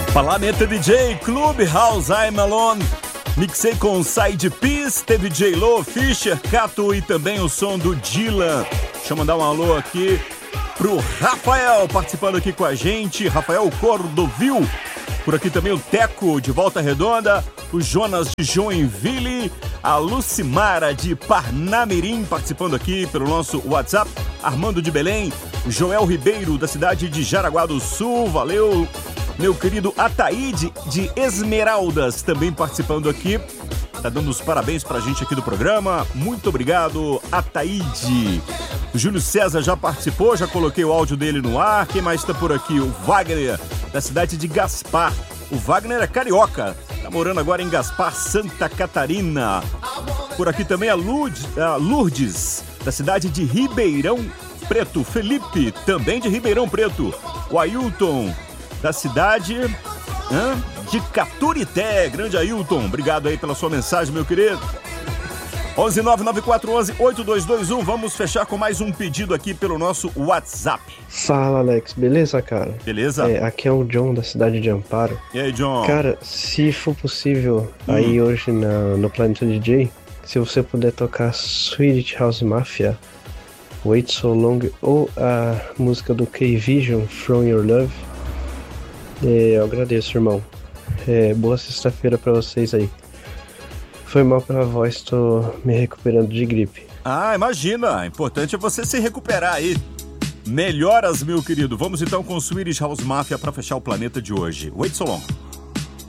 Planeta DJ, Clubhouse, I'm Alone. Mixei com Side Piece, teve J-Lo, Fisher, Cato e também o som do Dylan. Deixa eu mandar um alô aqui pro Rafael, participando aqui com a gente. Rafael Cordovil. Por aqui também o Teco, de Volta Redonda. O Jonas de Joinville. A Lucimara, de Parnamirim, participando aqui pelo nosso WhatsApp. Armando de Belém. O Joel Ribeiro, da cidade de Jaraguá do Sul. Valeu. Meu querido Ataíde, de Esmeraldas, também participando aqui. Tá dando os parabéns pra gente aqui do programa. Muito obrigado, Ataíde. O Júlio César já participou, já coloquei o áudio dele no ar. Quem mais tá por aqui? O Wagner, da cidade de Gaspar. O Wagner é carioca, tá morando agora em Gaspar, Santa Catarina. Por aqui também a Lourdes, da cidade de Ribeirão Preto. Felipe, também de Ribeirão Preto. O Ailton, da cidade de Caturité. Grande Ailton, obrigado aí pela sua mensagem, meu querido. 11994118221. Vamos fechar com mais um pedido aqui pelo nosso WhatsApp. Fala, Alex, beleza, cara? Beleza? Aqui é o John, da cidade de Amparo. E aí, John? Cara, se for possível, aí hoje no Planeta DJ, se você puder tocar Swedish House Mafia, Wait So Long, ou a música do K-Vision, From Your Love, eu agradeço, irmão. Boa sexta-feira pra vocês aí. Foi mal pela voz, tô me recuperando de gripe. Ah, imagina. Importante é você se recuperar aí. Melhoras, meu querido. Vamos então com o Swedish House Mafia pra fechar o planeta de hoje. Wait So Long.